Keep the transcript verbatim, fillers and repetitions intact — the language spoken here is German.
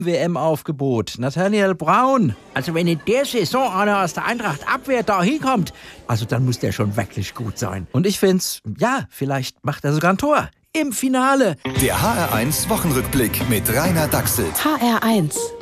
W M-Aufgebot. Nathaniel Brown. Also wenn in der Saison einer aus der Eintracht Abwehr da hinkommt, also dann muss der schon wirklich gut sein. Und ich find's, ja, vielleicht macht er sogar ein Tor. Im Finale. Der H R eins Wochenrückblick mit Rainer Dachselt. H R eins.